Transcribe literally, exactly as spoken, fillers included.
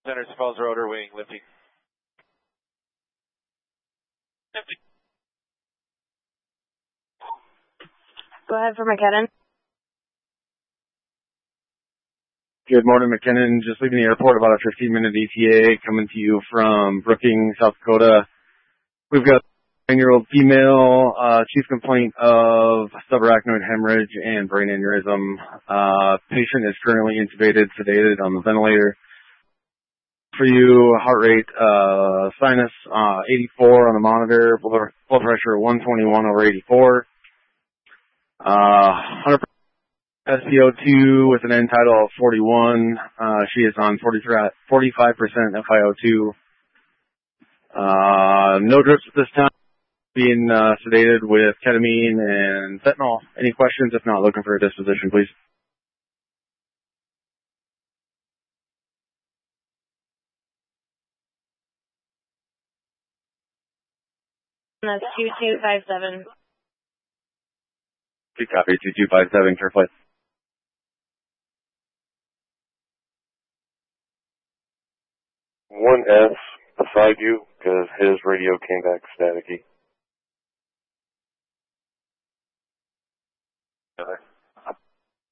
Center Falls Rotor Wing, lifting. Lifting. Go ahead for McKinnon. Good morning, McKinnon. Just leaving the airport, about a fifteen minute E T A, coming to you from Brookings, South Dakota. We've got a nine-year-old female, uh, chief complaint of subarachnoid hemorrhage and brain aneurysm. Uh, patient is currently intubated, sedated on the ventilator. For you, heart rate, uh, sinus, uh, eighty-four on the monitor, blood blood pressure one twenty-one over eighty-four. Uh, one hundred percent S p O two with an end tidal of forty-one. Uh, she is on forty-five percent F i O two. Uh, no drips at this time. Being uh, sedated with ketamine and fentanyl. Any questions? If not, looking for a disposition, please. That's two two five seven. Good copy, two two five seven, clear flight. one F beside you, because his radio came back staticky. Okay.